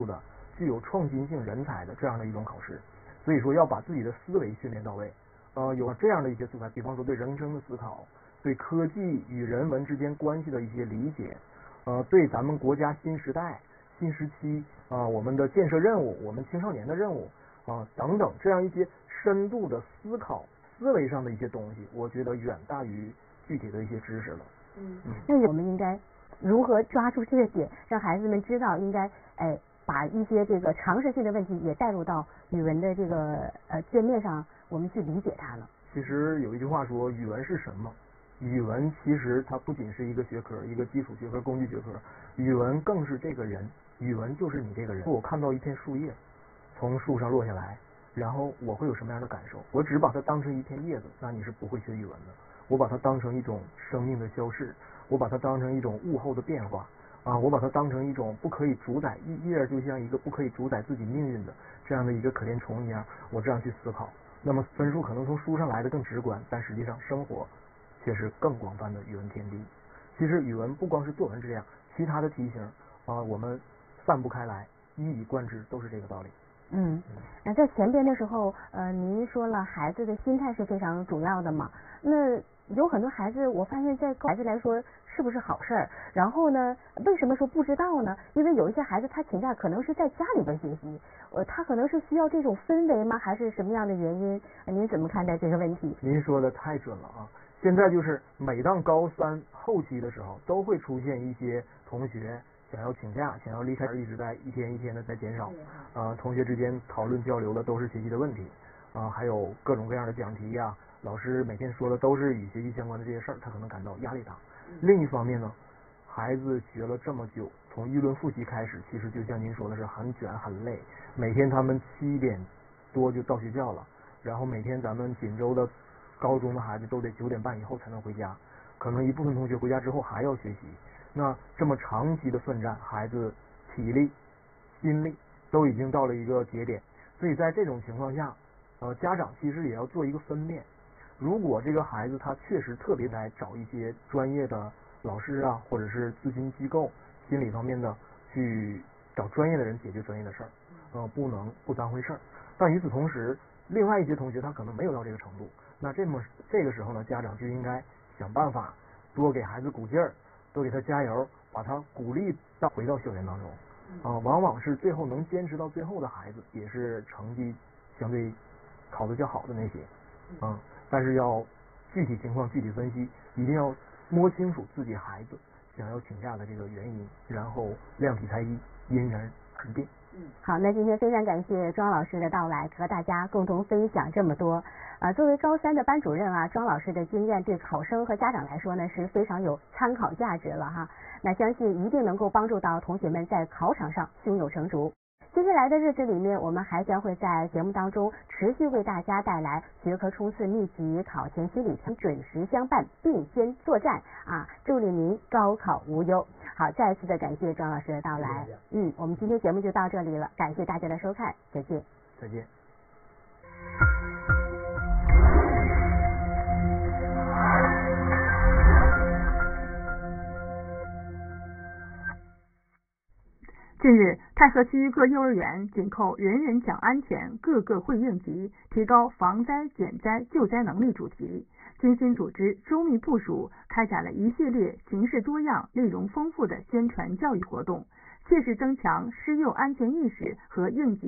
的、具有创新性人才的这样的一种考试。所以说要把自己的思维训练到位，有这样的一些素材，比方说对人生的思考，对科技与人文之间关系的一些理解，对咱们国家新时代、新时期我们的建设任务、我们青少年的任务等等这样一些深度的思考、思维上的一些东西，我觉得远大于具体的一些知识了。 那我们应该如何抓住这个点，让孩子们知道应该把一些这个常识性的问题也带入到语文的这个界面上，我们去理解它了。 其实有一句话说，语文是什么？语文其实它不仅是一个学科，一个基础学科、工具学科，语文更是这个人，语文就是你这个人。我看到一片树叶从树上落下来，然后我会有什么样的感受？我只把它当成一片叶子，那你是不会学语文的。我把它当成一种生命的消逝，我把它当成一种物候的变化我把它当成一种不可以主宰一叶，就像一个不可以主宰自己命运的这样的一个可怜虫一样，我这样去思考。那么分数可能从书上来的更直观，但实际上生活却是更广泛的语文天地。其实语文不光是作文是这样，其他的题型我们散布开来，一以贯之，都是这个道理。 那在前边的时候，您说了孩子的心态是非常主要的嘛？那有很多孩子，我发现在孩子来说是不是好事儿？然后呢，为什么说不知道呢？因为有一些孩子他请假可能是在家里边学习，他可能是需要这种氛围吗？还是什么样的原因？您怎么看待这个问题？ 您说的太准了啊！现在就是每当高三后期的时候，都会出现一些同学想要请假，想要离开，一直在一天一天的在减少同学之间讨论交流的都是学习的问题还有各种各样的讲题老师每天说的都是与学习相关的这些事儿，他可能感到压力大。另一方面呢，孩子学了这么久，从议论复习开始，其实就像您说的是很卷很累，每天他们7点多就到学校了，然后每天咱们锦州的高中的孩子都得9点半以后才能回家，可能一部分同学回家之后还要学习。那这么长期的奋战，孩子体力、心力都已经到了一个节点，所以在这种情况下，家长其实也要做一个分辨。如果这个孩子他确实特别来找一些专业的老师或者是咨询机构、心理方面的去找专业的人解决专业的事儿，不能不当回事儿。但与此同时，另外一些同学他可能没有到这个程度，那这个时候呢，家长就应该想办法多给孩子鼓劲儿，多给他加油，把他鼓励回到校园当中往往是最后能坚持到最后的孩子，也是成绩相对考得较好的那些但是要具体情况具体分析，一定要摸清楚自己孩子想要请假的这个原因，然后量体裁衣，因人而定。 好，那今天非常感谢庄老师的到来，和大家共同分享这么多作为高三的班主任庄老师的经验对考生和家长来说呢是非常有参考价值了哈。那相信一定能够帮助到同学们在考场上胸有成竹。接下来的日子里面，我们还将会在节目当中持续为大家带来学科冲刺秘籍、考前心理测准时相伴，并肩作战助力您高考无忧。好，再次的感谢庄老师的到来。我们今天节目就到这里了，感谢大家的收看，再见。 再见。 近日，太和区各幼儿园紧扣人人讲安全，个个会应急，提高防灾减灾救灾能力主题，精心组织、周密部署，开展了一系列形式多样、内容丰富的宣传教育活动，切实增强师幼安全意识和应急